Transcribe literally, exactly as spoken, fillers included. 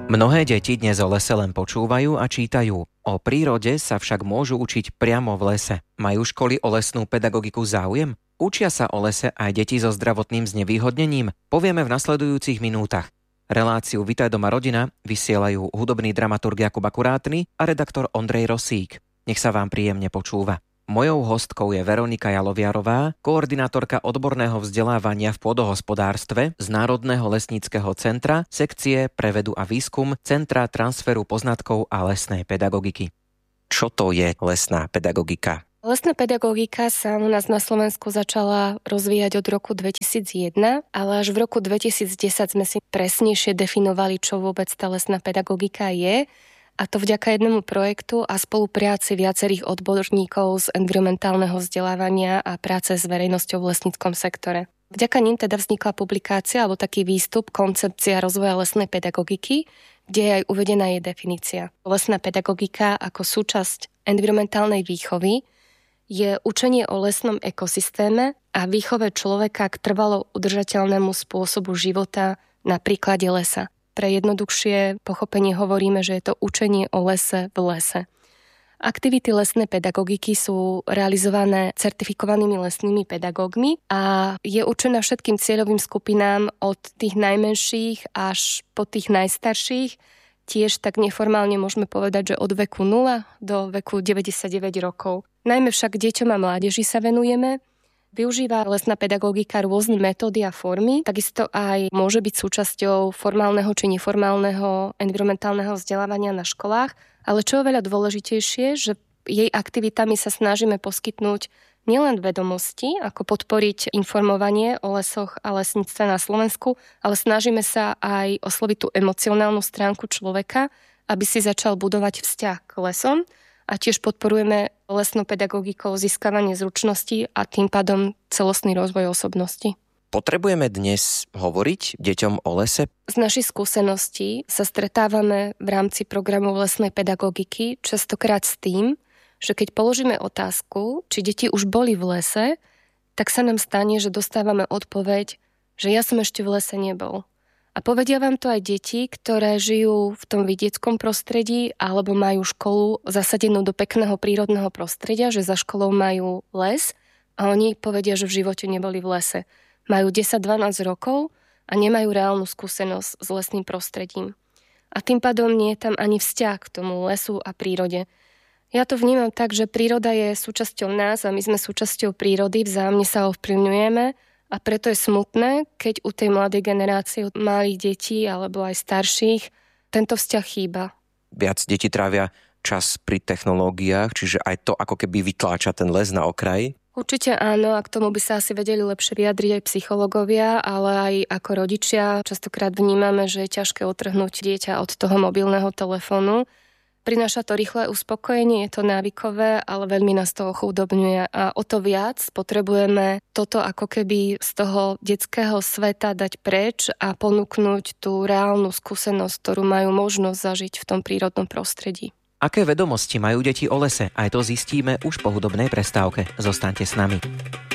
Mnohé deti dnes o lese len počúvajú a čítajú. O prírode sa však môžu učiť priamo v lese. Majú školy o lesnú pedagogiku záujem? Učia sa o lese aj deti so zdravotným znevýhodnením? Povieme v nasledujúcich minútach. Reláciu Vitaj doma rodina vysielajú hudobný dramaturg Jakub Akurátny a redaktor Ondrej Rosík. Nech sa vám príjemne počúva. Mojou hostkou je Veronika Jaloviarová, koordinátorka odborného vzdelávania v pôdohospodárstve z Národného lesníckeho centra, sekcie pre vedu a výskum Centra transferu poznatkov a lesnej pedagogiky. Čo to je lesná pedagogika? Lesná pedagogika sa u nás na Slovensku začala rozvíjať od roku dvetisícjeden, ale až v roku dvetisícdesať sme si presnejšie definovali, čo vôbec tá lesná pedagogika je. A to vďaka jednému projektu a spolupráci viacerých odborníkov z environmentálneho vzdelávania a práce s verejnosťou v lesníckom sektore. Vďaka nim teda vznikla publikácia alebo taký výstup Koncepcia rozvoja lesnej pedagogiky, kde je aj uvedená jej definícia. Lesná pedagogika ako súčasť environmentálnej výchovy je učenie o lesnom ekosystéme a výchove človeka k trvalo udržateľnému spôsobu života na príklade lesa. Pre jednoduchšie pochopenie hovoríme, že je to učenie o lese v lese. Aktivity lesnej pedagogiky sú realizované certifikovanými lesnými pedagógmi a je určená všetkým cieľovým skupinám od tých najmenších až po tých najstarších. Tiež tak neformálne môžeme povedať, že od veku nula do veku deväťdesiatdeväť rokov. Najmä však deťom a mládeži sa venujeme. Využíva lesná pedagogika rôzne metódy a formy, takisto aj môže byť súčasťou formálneho či neformálneho environmentálneho vzdelávania na školách, ale čo je veľa dôležitejšie, že jej aktivitami sa snažíme poskytnúť nielen vedomosti, ako podporiť informovanie o lesoch a lesníctve na Slovensku, ale snažíme sa aj osloviť tú emocionálnu stránku človeka, aby si začal budovať vzťah k lesom. A tiež podporujeme lesnou pedagogikou získavanie zručností a tým pádom celostný rozvoj osobnosti. Potrebujeme dnes hovoriť deťom o lese? Z našich skúseností sa stretávame v rámci programu lesnej pedagogiky častokrát s tým, že keď položíme otázku, či deti už boli v lese, tak sa nám stane, že dostávame odpoveď, že ja som ešte v lese nebol. A povedia vám to aj deti, ktoré žijú v tom vidieckom prostredí alebo majú školu zasadenú do pekného prírodného prostredia, že za školou majú les a oni povedia, že v živote neboli v lese. Majú desať dvanásť rokov a nemajú reálnu skúsenosť s lesným prostredím. A tým pádom nie je tam ani vzťah k tomu lesu a prírode. Ja to vnímam tak, že príroda je súčasťou nás a my sme súčasťou prírody, vzájomne sa ovplyvňujeme. A preto je smutné, keď u tej mladej generácie, malých detí alebo aj starších, tento vzťah chýba. Viac detí trávia čas pri technológiách, čiže aj to ako keby vytláča ten les na okraj? Určite áno, a k tomu by sa asi vedeli lepšie vyjadriť aj psychológovia, ale aj ako rodičia častokrát vnímame, že je ťažké otrhnúť dieťa od toho mobilného telefónu. Prináša to rýchle uspokojenie, je to návykové, ale veľmi nás to ochudobňuje a o to viac potrebujeme toto ako keby z toho detského sveta dať preč a ponúknuť tú reálnu skúsenosť, ktorú majú možnosť zažiť v tom prírodnom prostredí. Aké vedomosti majú deti o lese? Aj to zistíme už po hudobnej prestávke. Zostaňte s nami.